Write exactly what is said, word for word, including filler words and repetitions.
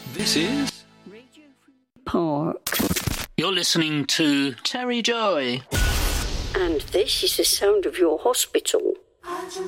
This is Radio Free Park. You're listening to Terry Joy. And this is the sound of your hospital.